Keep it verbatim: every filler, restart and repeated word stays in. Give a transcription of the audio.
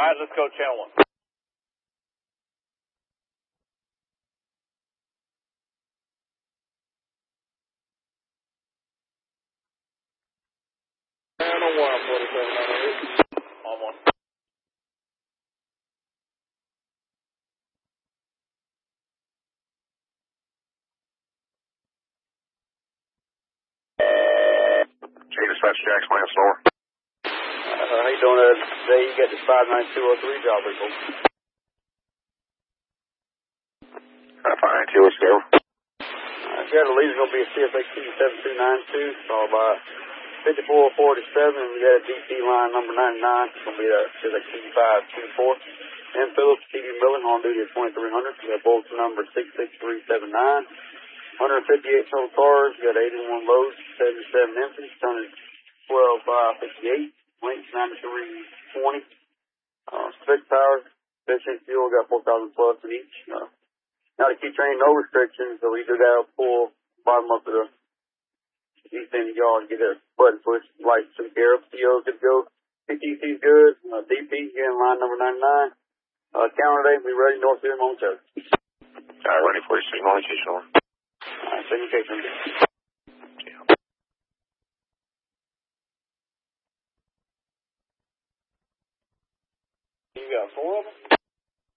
Alright, let's go channel one. Channel one, forty-seven ninety-eight. On one. Hey, dispatch Jackson, Lance Store. Uh, how you doing uh, today? You got this five nine two oh three job report. five nine two, let's go. Uh, if you have a lead, it's going to be a C F X T seven two nine two, followed by fifty-four forty-seven, and we got a D P line number ninety-nine. It's going to be a C F X T five two four. M. Phillips, T V Miller, on duty at twenty-three hundred. We got bulletin number six six three seven nine. one hundred fifty-eight total cars. We got eighty-one loads, seventy-seven empties, tonnage twelve five fifty-eight. Links ninety-three twenty. Uh, six power, efficient fuel, got four thousand plus in each. Uh, now to keep train, no restrictions, so we do got to pull bottom up of the east end of the yard and get a button push, lights took care of, C O's good to go, P T C's good, uh, D P, again, line number ninety-nine. Uh, counter day, we ready, north here momentarily. Alright, ready for your signal, location one. Alright, send your case number. You got four of them?